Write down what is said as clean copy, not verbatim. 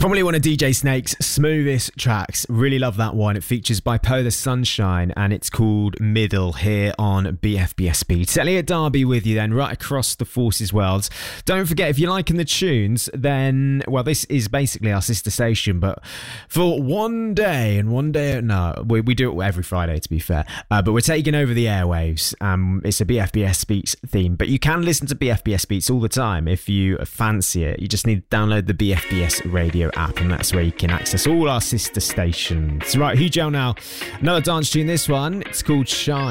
Probably one of DJ Snake's smoothest tracks. Really love that one. It features Bipolar Sunshine and it's called Middle here on BFBS Beats. Elliot Darby with you then, right across the Forces world. Don't forget, if you're liking the tunes, then, well, this is basically our sister station, but for one day, we do it every Friday to be fair, but we're taking over the airwaves. It's a BFBS Beats theme, but you can listen to BFBS Beats all the time if you fancy it. You just need to download the BFBS radio app, and that's where you can access all our sister stations. Right, Hugel now. Another dance tune, this one. It's called Shine.